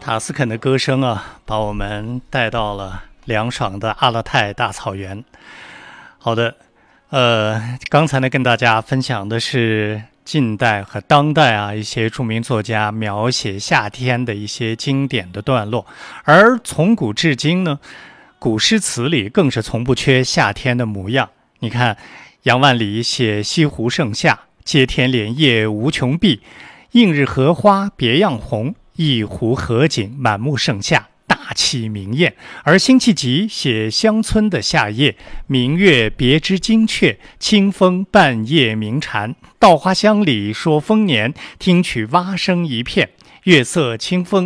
塔斯肯的歌声啊，把我们带到了凉爽的阿勒泰大草原。好的，刚才呢跟大家分享的是近代和当代啊一些著名作家描写夏天的一些经典的段落，而从古至今呢，古诗词里更是从不缺夏天的模样。你看，杨万里写西湖盛夏，接天莲叶无穷碧，映日荷花别样红，一湖荷景满目盛夏，大气明艳。而辛弃疾写乡村的夏夜，明月别枝惊鹊，清风半夜鸣蝉，稻花香里说丰年，听取蛙声一片，月色清风